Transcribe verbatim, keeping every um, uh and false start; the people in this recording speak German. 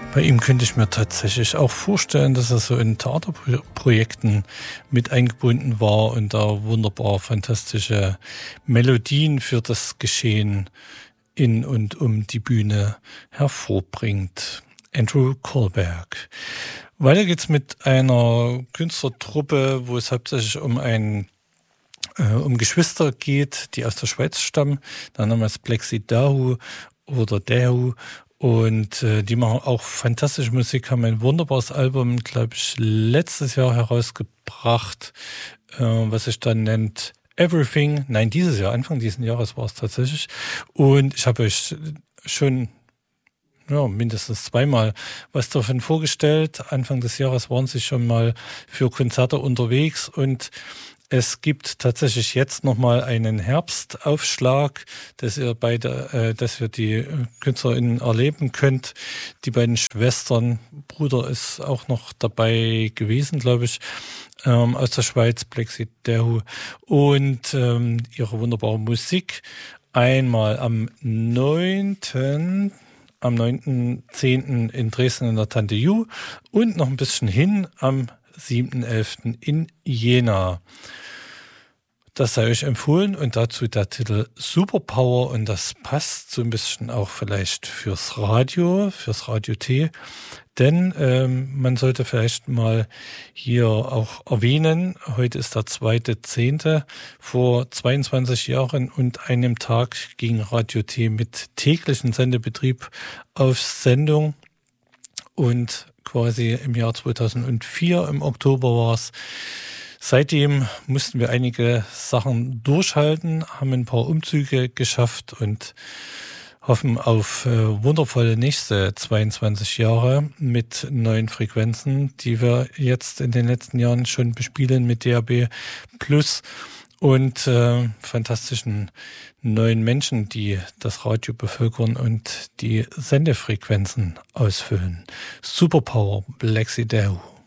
Bei ihm könnte ich mir tatsächlich auch vorstellen, dass er so in Theaterprojekten mit eingebunden war und da wunderbar fantastische Melodien für das Geschehen in und um die Bühne hervorbringt. Andrew Kohlberg. Weiter geht's mit einer Künstlertruppe, wo es hauptsächlich um ein äh, um Geschwister geht, die aus der Schweiz stammen. Der Name ist Plexi Dahu oder Dahu. Und äh, die machen auch fantastische Musik, haben ein wunderbares Album, glaube ich, letztes Jahr herausgebracht, äh, was sich dann nennt Everything. Nein, dieses Jahr, Anfang dieses Jahres war es tatsächlich. Und ich habe euch schon ja, mindestens zweimal was davon vorgestellt. Anfang des Jahres waren sie schon mal für Konzerte unterwegs und es gibt tatsächlich jetzt nochmal einen Herbstaufschlag, dass ihr beide, äh, dass ihr die KünstlerInnen erleben könnt. Die beiden Schwestern, Bruder ist auch noch dabei gewesen, glaube ich, ähm, aus der Schweiz, Plexi Dahu, und ähm, ihre wunderbare Musik. Einmal am neunten am neunten zehnten in Dresden in der Tante Ju und noch ein bisschen hin am siebten elften in Jena. Das sei euch empfohlen und dazu der Titel Superpower und das passt so ein bisschen auch vielleicht fürs Radio, fürs Radio T, denn ähm, man sollte vielleicht mal hier auch erwähnen, heute ist der zweite zehnte Vor zweiundzwanzig Jahren und einem Tag ging Radio T mit täglichen Sendebetrieb auf Sendung und quasi im Jahr zweitausendvier, im Oktober war es. Seitdem mussten wir einige Sachen durchhalten, haben ein paar Umzüge geschafft und hoffen auf äh, wundervolle nächste zweiundzwanzig Jahre mit neuen Frequenzen, die wir jetzt in den letzten Jahren schon bespielen mit D A B Plus und äh, fantastischen neuen Menschen, die das Radio bevölkern und die Sendefrequenzen ausfüllen. Superpower, Plexi Dahu.